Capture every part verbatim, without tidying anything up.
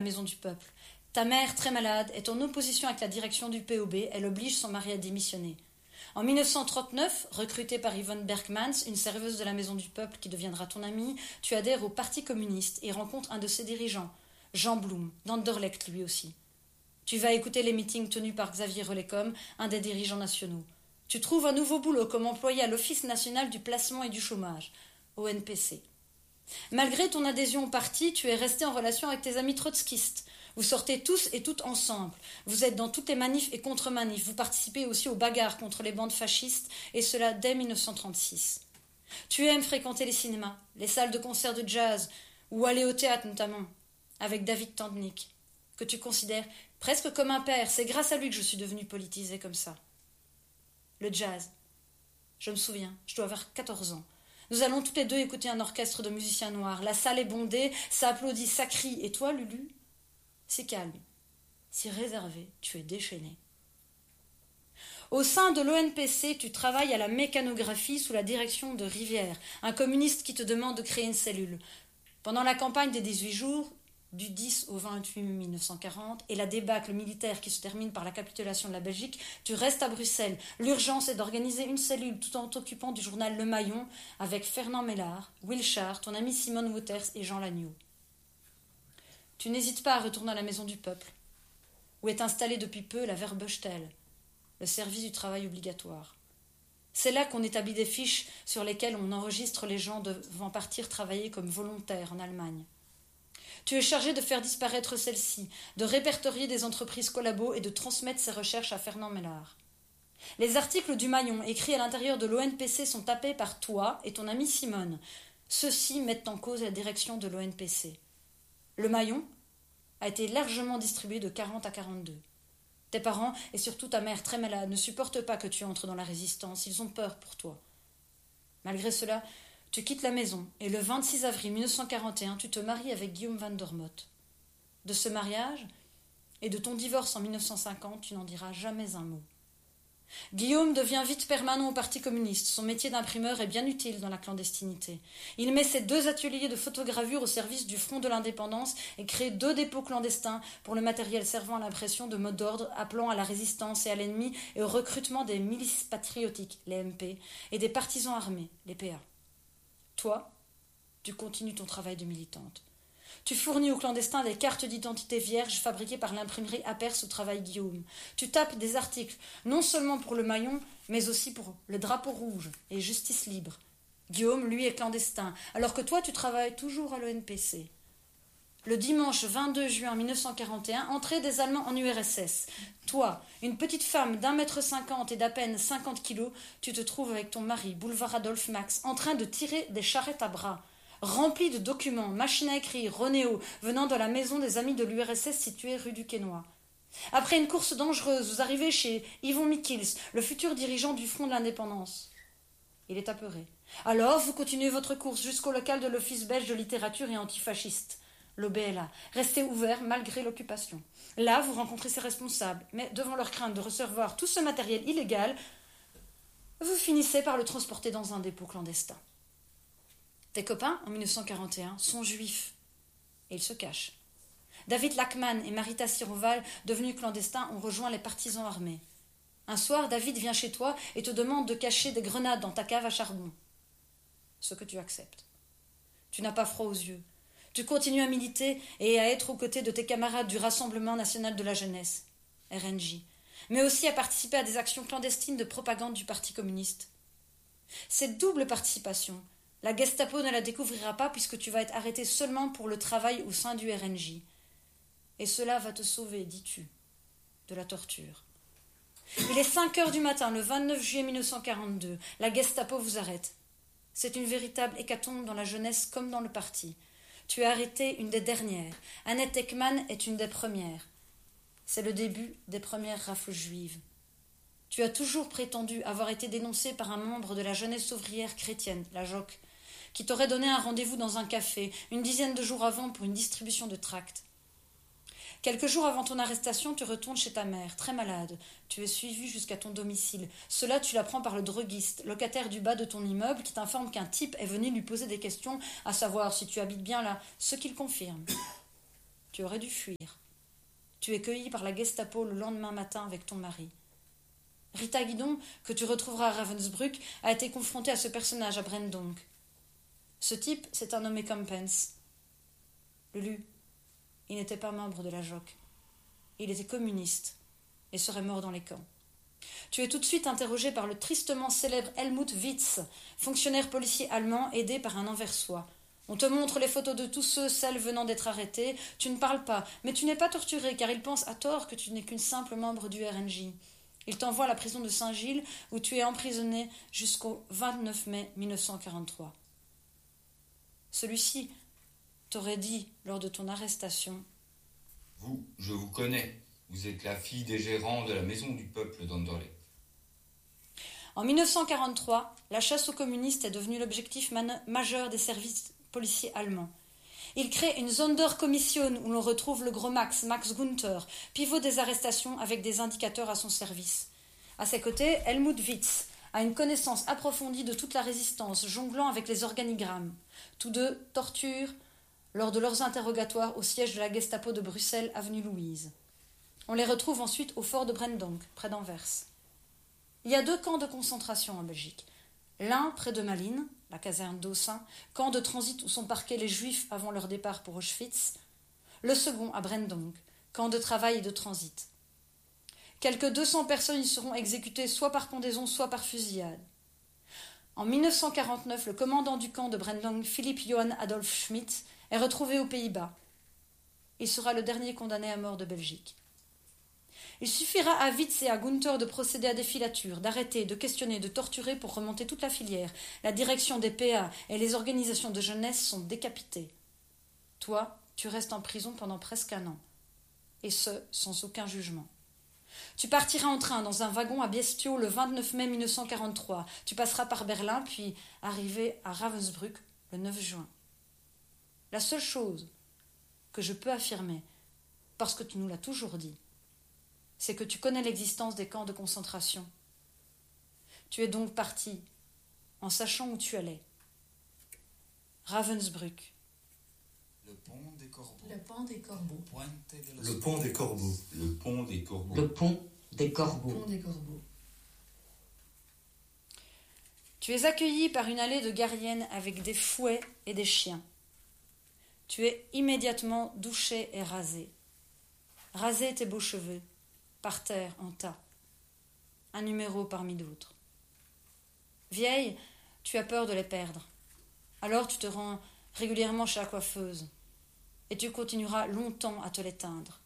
maison du peuple. Ta mère, très malade, est en opposition avec la direction du P O B. Elle oblige son mari à démissionner. En mille neuf cent trente-neuf, recrutée par Yvonne Berkmans, une serveuse de la Maison du Peuple qui deviendra ton amie, tu adhères au Parti communiste et rencontres un de ses dirigeants, Jean Blum, d'Anderlecht lui aussi. Tu vas écouter les meetings tenus par Xavier Relecom, un des dirigeants nationaux. Tu trouves un nouveau boulot comme employé à l'Office national du placement et du chômage, O N P C. Malgré ton adhésion au parti, tu es resté en relation avec tes amis trotskistes. Vous sortez tous et toutes ensemble. Vous êtes dans toutes les manifs et contre-manifs. Vous participez aussi aux bagarres contre les bandes fascistes, et cela dès mille neuf cent trente-six. Tu aimes fréquenter les cinémas, les salles de concert de jazz, ou aller au théâtre notamment, avec David Tandnik, que tu considères presque comme un père. C'est grâce à lui que je suis devenue politisée comme ça. Le jazz. Je me souviens, je dois avoir quatorze ans. Nous allons toutes les deux écouter un orchestre de musiciens noirs. La salle est bondée, ça applaudit, ça crie. Et toi, Lulu ? Si calme, si réservé, tu es déchaîné. Au sein de l'O N P C, tu travailles à la mécanographie sous la direction de Rivière, un communiste qui te demande de créer une cellule. Pendant la campagne des dix-huit jours, du dix au vingt-huit mai mille neuf cent quarante, et la débâcle militaire qui se termine par la capitulation de la Belgique, tu restes à Bruxelles. L'urgence est d'organiser une cellule tout en t'occupant du journal Le Maillon avec Fernand Mellard, Will Char, ton ami Simone Wouters et Jean Lagneau. Tu n'hésites pas à retourner à la Maison du Peuple, où est installée depuis peu la Verbechtel, le service du travail obligatoire. C'est là qu'on établit des fiches sur lesquelles on enregistre les gens devant partir travailler comme volontaires en Allemagne. Tu es chargé de faire disparaître celle-ci, de répertorier des entreprises collabos et de transmettre ces recherches à Fernand Mellard. Les articles du Maillon écrits à l'intérieur de l'O N P C sont tapés par toi et ton ami Simone. Ceux-ci mettent en cause la direction de l'O N P C. Le Maillon a été largement distribué de quarante à quarante-deux. Tes parents, et surtout ta mère très malade, ne supportent pas que tu entres dans la résistance. Ils ont peur pour toi. Malgré cela, tu quittes la maison et le vingt-six avril mille neuf cent quarante et un, tu te maries avec Guillaume van der Motte. De ce mariage et de ton divorce en mille neuf cent cinquante, tu n'en diras jamais un mot. Guillaume devient vite permanent au Parti communiste. Son métier d'imprimeur est bien utile dans la clandestinité. Il met ses deux ateliers de photogravure au service du Front de l'Indépendance et crée deux dépôts clandestins pour le matériel servant à l'impression de mots d'ordre appelant à la résistance et à l'ennemi et au recrutement des milices patriotiques, les M P, et des partisans armés, les P A. Toi, tu continues ton travail de militante. Tu fournis aux clandestins des cartes d'identité vierges fabriquées par l'imprimerie Apers au travail Guillaume. Tu tapes des articles, non seulement pour le Maillon, mais aussi pour le Drapeau rouge et Justice libre. Guillaume, lui, est clandestin, alors que toi, tu travailles toujours à l'O N P C. Le dimanche vingt-deux juin mille neuf cent quarante et un, entrée des Allemands en U R S S. Toi, une petite femme d'un mètre cinquante et d'à peine cinquante kilos, tu te trouves avec ton mari, boulevard Adolphe Max, en train de tirer des charrettes à bras. Rempli de documents, machines à écrire, Ronéo, venant de la maison des amis de l'U R S S située rue du Quesnoy. Après une course dangereuse, vous arrivez chez Yvon Michels, le futur dirigeant du Front de l'Indépendance. Il est apeuré. Alors, vous continuez votre course jusqu'au local de l'Office belge de littérature et antifasciste, l'O B L A, resté ouvert malgré l'occupation. Là, vous rencontrez ses responsables, mais devant leur crainte de recevoir tout ce matériel illégal, vous finissez par le transporter dans un dépôt clandestin. Tes copains, en mille neuf cent quarante et un, sont juifs, et ils se cachent. David Lachmann et Marita Siroval, devenus clandestins, ont rejoint les partisans armés. Un soir, David vient chez toi et te demande de cacher des grenades dans ta cave à charbon. Ce que tu acceptes. Tu n'as pas froid aux yeux. Tu continues à militer et à être aux côtés de tes camarades du Rassemblement national de la jeunesse, R N J, mais aussi à participer à des actions clandestines de propagande du Parti communiste. Cette double participation, la Gestapo ne la découvrira pas puisque tu vas être arrêté seulement pour le travail au sein du R N J. Et cela va te sauver, dis-tu, de la torture. Il est cinq heures du matin, le vingt-neuf juillet mille neuf cent quarante-deux. La Gestapo vous arrête. C'est une véritable hécatombe dans la jeunesse comme dans le parti. Tu es arrêté une des dernières. Annette Ekman est une des premières. C'est le début des premières rafles juives. Tu as toujours prétendu avoir été dénoncé par un membre de la jeunesse ouvrière chrétienne, la J O C, qui t'aurait donné un rendez-vous dans un café, une dizaine de jours avant pour une distribution de tracts. Quelques jours avant ton arrestation, tu retournes chez ta mère, très malade. Tu es suivi jusqu'à ton domicile. Cela, tu l'apprends par le droguiste, locataire du bas de ton immeuble, qui t'informe qu'un type est venu lui poser des questions, à savoir si tu habites bien là, ce qu'il confirme. tu aurais dû fuir. Tu es cueillie par la Gestapo le lendemain matin avec ton mari. Rita Guidon, que tu retrouveras à Ravensbrück, a été confrontée à ce personnage à Brendonk. Ce type, c'est un nommé Campens. Lulu, il n'était pas membre de la J O C. Il était communiste et serait mort dans les camps. Tu es tout de suite interrogé par le tristement célèbre Helmut Witz, fonctionnaire policier allemand aidé par un Anversois. On te montre les photos de tous ceux, celles venant d'être arrêtés. Tu ne parles pas, mais tu n'es pas torturé, car ils pensent à tort que tu n'es qu'une simple membre du R N J. Ils t'envoient à la prison de Saint-Gilles, où tu es emprisonné jusqu'au vingt-neuf mai mille neuf cent quarante-trois. Celui-ci t'aurait dit, lors de ton arrestation... Vous, je vous connais. Vous êtes la fille des gérants de la Maison du Peuple d'Anderlecht. En mille neuf cent quarante-trois, la chasse aux communistes est devenue l'objectif man- majeur des services policiers allemands. Il crée une Sonderkommission où l'on retrouve le gros Max, Max Gunther, pivot des arrestations avec des indicateurs à son service. À ses côtés, Helmut Witz a une connaissance approfondie de toute la résistance, jonglant avec les organigrammes. Tous deux torturent lors de leurs interrogatoires au siège de la Gestapo de Bruxelles, avenue Louise. On les retrouve ensuite au fort de Brendonk, près d'Anvers. Il y a deux camps de concentration en Belgique. L'un près de Malines, la caserne d'Aussin, camp de transit où sont parqués les Juifs avant leur départ pour Auschwitz. Le second à Brendonk, camp de travail et de transit. Quelques deux cents personnes y seront exécutées soit par pendaison, soit par fusillade. En mille neuf cent quarante-neuf, le commandant du camp de Brendonk, Philipp Johann Adolf Schmidt, est retrouvé aux Pays-Bas. Il sera le dernier condamné à mort de Belgique. Il suffira à Witz et à Gunther de procéder à des filatures, d'arrêter, de questionner, de torturer pour remonter toute la filière. La direction des P A et les organisations de jeunesse sont décapitées. Toi, tu restes en prison pendant presque un an. Et ce, sans aucun jugement. Tu partiras en train dans un wagon à Biestio le vingt-neuf mai mille neuf cent quarante-trois. Tu passeras par Berlin, puis arriver à Ravensbrück le neuf juin. La seule chose que je peux affirmer, parce que tu nous l'as toujours dit, c'est que tu connais l'existence des camps de concentration. Tu es donc parti en sachant où tu allais. Ravensbrück. Le pont des corbeaux. Le pont des corbeaux. Le pont des corbeaux. Le pont des corbeaux. Le pont des corbeaux. Le pont des corbeaux. Tu es accueilli par une allée de gardiennes avec des fouets et des chiens. Tu es immédiatement douché et rasé. Rasé tes beaux cheveux, par terre, en tas. Un numéro parmi d'autres. Vieille, tu as peur de les perdre. Alors tu te rends régulièrement chez la coiffeuse. Et tu continueras longtemps à te les teindre.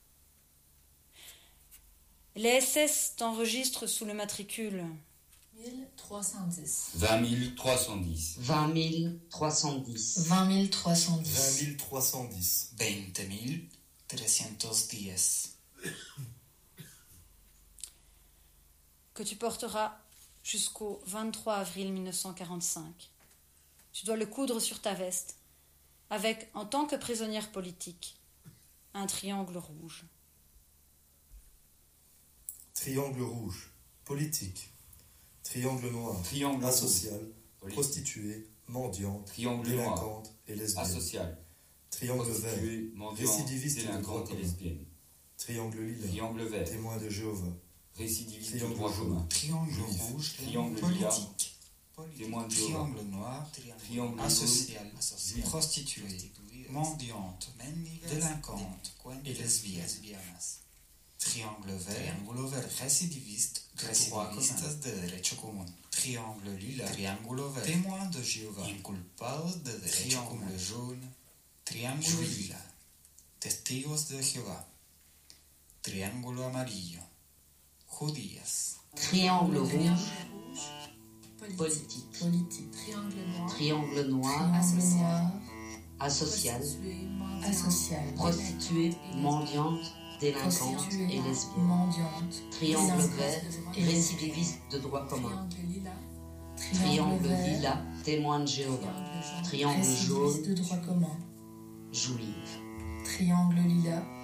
Les S S t'enregistrent sous le matricule mille trois cent dix. vingt mille trois cent dix. vingt mille trois cent dix. vingt mille trois cent dix. vingt mille trois cent dix. veinte mil trescientos diez. que tu porteras jusqu'au vingt-trois avril mille neuf cent quarante-cinq. Tu dois le coudre sur ta veste, avec, en tant que prisonnière politique, un triangle rouge. Triangle rouge, politique. Triangle noir, Triangle asocial, rouge, prostituée, mendiante, Triangle délinquante noir, et lesbienne. asocial, Triangle vert, prostituée, mendiante, récidiviste de droit délinquante et commun. lesbienne. Triangle lilas, Triangle vert, témoin de Jéhovah. récidiviste de Triangle droit jaune. commun. Triangle Juif. rouge, Triangle politique. témoin de Jéhovah. Triangle noir, Triangle asocial, jaune, prostituée, mendiante, délinquante et lesbienne. Triangle vert, récidiviste, récidivistas de derecho común. Triangle lila, triángulo verde, témoin de Jéhovah, inculpados de derecho común. Triangle jaune, triángulo lila, testigos de Jehová. Triángulo amarillo, judías. Triangle rouge, Politique. politique. Politique. Triangle noir. Triangle noir, Asocial. asocial, Asocial. prostituée, mendiante, délinquante Prostituée, et lesbienne. mendiante. Triangle délinquante vert, et récidiviste de droit commun. Triangle lilas. Triangle vert, lilas, témoin de Jéhovah. Triangle jaune. Triangle Récidiviste jaune, de droit commun. juive. Triangle lilas.